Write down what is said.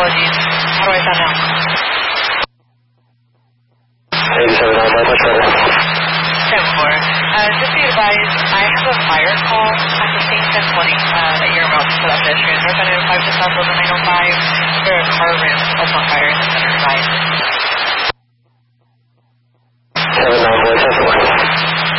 Apologies. How do I sound now? 87, much better. 10-4. Just be advised, I have a fire call at the same 1020 that you're about to put up pedestrian. North 905 to South over 905. There are car rims also on fire in the center side.